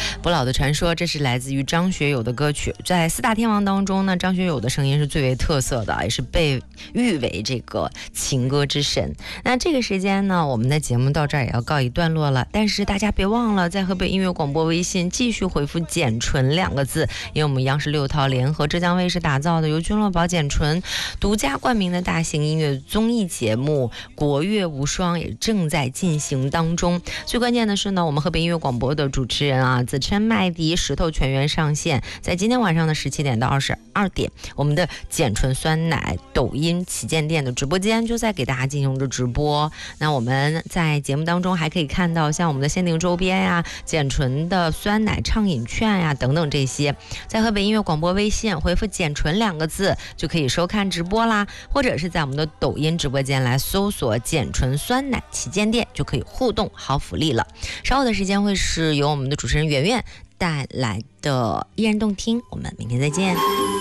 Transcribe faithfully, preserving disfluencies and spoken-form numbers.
不老的传说，这是来自于张学友的歌曲。在四大天王当中呢，张学友的声音是最为特色的，也是被誉为这个情歌之神。那这个时间呢，我们的节目到这儿也要告一段落了。但是大家别忘了，在河北音乐广播微信继续回复“简纯”两个字，因为我们央视六套联合浙江卫视打造的由君乐宝简纯独家冠名的大型音乐综艺节目《国乐无双》也正在进行当中。最关键的是呢，我们河北音乐广播的主持人啊，子琛、麦迪、石头全员上线，在今天晚上的十七点到二十二点，我们的简纯酸奶抖音旗舰店的直播间就在给大家进行着直播。那我们在节目当中还可以看到像我们的限定周边呀、简纯的酸奶畅饮券呀等等这些，在河北音乐广播微信回复简纯两个字就可以收看直播啦，或者是在我们的抖音直播间来搜索简纯酸奶旗舰店就可以互动好福利了。稍后的时间会是由我们的主持人圆圆带来的依然动听，我们明天再见。